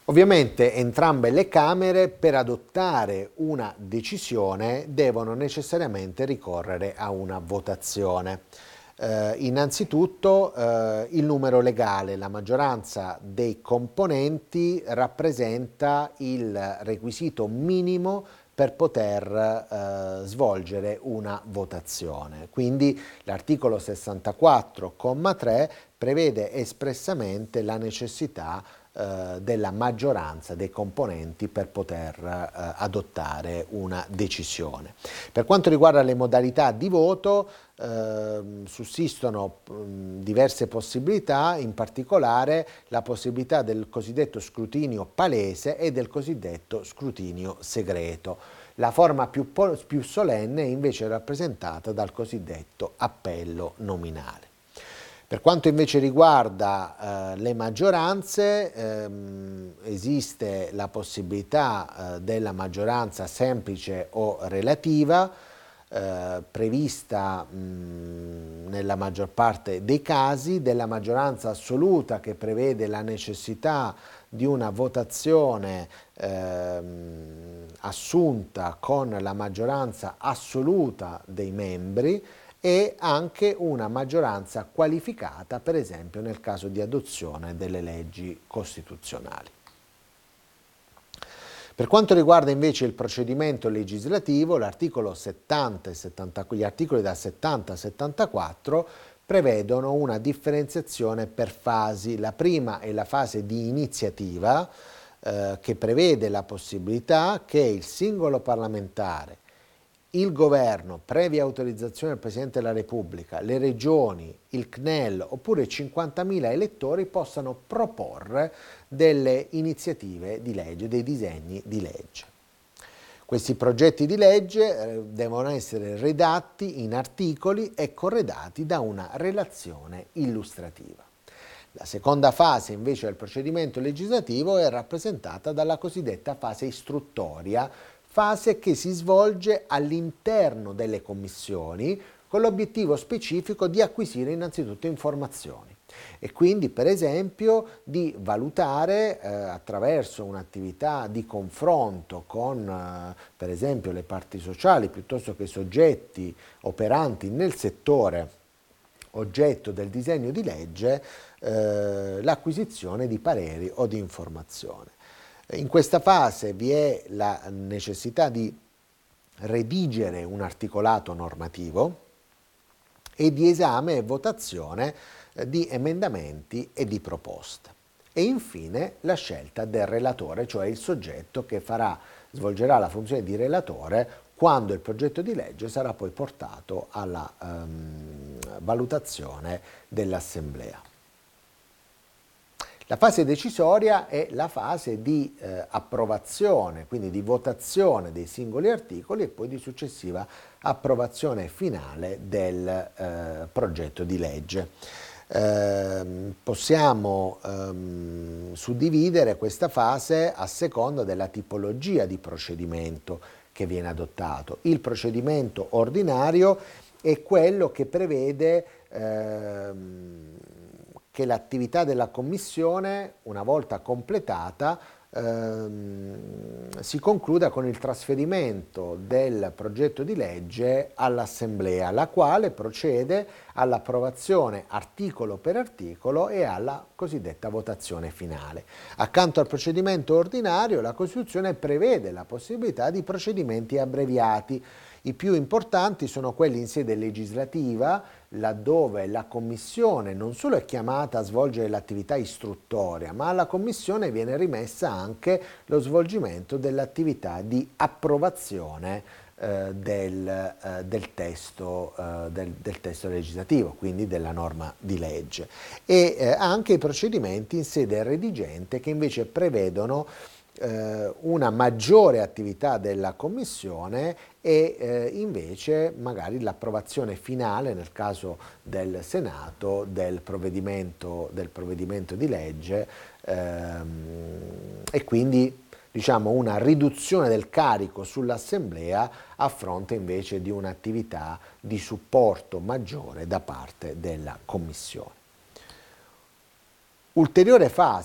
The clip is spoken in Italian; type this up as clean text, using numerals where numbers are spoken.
Ovviamente entrambe le Camere per adottare una decisione devono necessariamente ricorrere a una votazione. Innanzitutto il numero legale, la maggioranza dei componenti rappresenta il requisito minimo per poter svolgere una votazione. Quindi l'articolo 64,3 prevede espressamente la necessità della maggioranza dei componenti per poter adottare una decisione. Per quanto riguarda le modalità di voto, sussistono diverse possibilità, in particolare la possibilità del cosiddetto scrutinio palese e del cosiddetto scrutinio segreto. La forma più solenne è invece rappresentata dal cosiddetto appello nominale. Per quanto invece riguarda le maggioranze, esiste la possibilità della maggioranza semplice o relativa, prevista nella maggior parte dei casi, della maggioranza assoluta che prevede la necessità di una votazione assunta con la maggioranza assoluta dei membri, e anche una maggioranza qualificata, per esempio nel caso di adozione delle leggi costituzionali. Per quanto riguarda invece il procedimento legislativo, l'articolo 70 e gli articoli da 70 a 74 prevedono una differenziazione per fasi. La prima è la fase di iniziativa, che prevede la possibilità che il singolo parlamentare, il governo, previa autorizzazione del Presidente della Repubblica, le regioni, il CNEL oppure 50.000 elettori possano proporre delle iniziative di legge, dei disegni di legge. Questi progetti di legge devono essere redatti in articoli e corredati da una relazione illustrativa. La seconda fase invece del procedimento legislativo è rappresentata dalla cosiddetta fase istruttoria, fase che si svolge all'interno delle commissioni con l'obiettivo specifico di acquisire innanzitutto informazioni e quindi per esempio di valutare attraverso un'attività di confronto con per esempio le parti sociali piuttosto che soggetti operanti nel settore oggetto del disegno di legge l'acquisizione di pareri o di informazione. In questa fase vi è la necessità di redigere un articolato normativo e di esame e votazione di emendamenti e di proposte. E infine la scelta del relatore, cioè il soggetto che svolgerà la funzione di relatore quando il progetto di legge sarà poi portato alla valutazione dell'Assemblea. La fase decisoria è la fase di approvazione, quindi di votazione dei singoli articoli e poi di successiva approvazione finale del progetto di legge. Possiamo suddividere questa fase a seconda della tipologia di procedimento che viene adottato. Il procedimento ordinario è quello che prevede che l'attività della Commissione, una volta completata, si concluda con il trasferimento del progetto di legge all'Assemblea, la quale procede all'approvazione articolo per articolo e alla cosiddetta votazione finale. Accanto al procedimento ordinario, la Costituzione prevede la possibilità di procedimenti abbreviati. I più importanti sono quelli in sede legislativa, laddove la Commissione non solo è chiamata a svolgere l'attività istruttoria, ma alla Commissione viene rimessa anche lo svolgimento dell'attività di approvazione del testo legislativo, quindi della norma di legge, e anche i procedimenti in sede redigente che invece prevedono una maggiore attività della Commissione e invece magari l'approvazione finale nel caso del Senato del provvedimento di legge e quindi diciamo una riduzione del carico sull'Assemblea a fronte invece di un'attività di supporto maggiore da parte della Commissione. Ulteriore fase